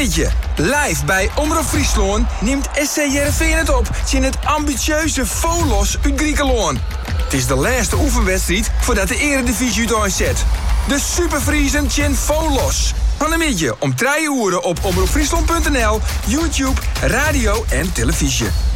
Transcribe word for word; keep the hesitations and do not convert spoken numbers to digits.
middje. Live bij Omroep Friesland neemt S C Heerenveen het op in het ambitieuze Volos uit Griekenland. Het is de laatste oefenwedstrijd voordat de Eredivisie uit zet. De Superfriesen Chin Volos. Van een middje om drie uur op omroepfriesland punt n l, YouTube, radio en televisie.